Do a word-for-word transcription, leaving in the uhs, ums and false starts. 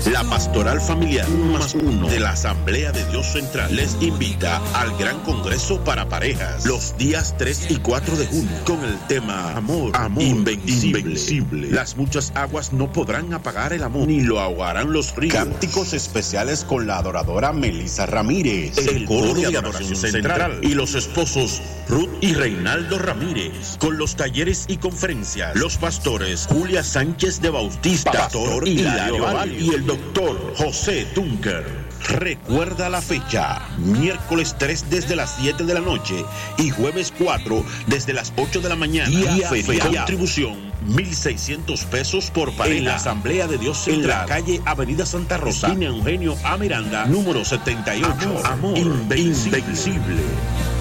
La Pastoral Familiar uno más uno de la Asamblea de Dios Central les invita al Gran Congreso para Parejas los días tres y cuatro de junio con el tema Amor, amor invencible. invencible. Las muchas aguas no podrán apagar el amor, ni lo ahogarán los ríos. Cánticos especiales con la adoradora Melissa Ramírez, el, el coro de adoración central y los esposos Ruth y Reinaldo Ramírez, con los talleres y conferencias, los pastores Julia Sánchez de Bautista, Pastor Hilario Val y el doctor José Tunker. Recuerda la fecha, miércoles tres desde las siete de la noche y jueves cuatro desde las ocho de la mañana. Día feriado. Contribución mil seiscientos pesos por pareja. En la Asamblea de Dios Central, en la calle Avenida Santa Rosa, esquina Eugenio A. Miranda, número setenta y ocho. Amor, amor invencible. invencible.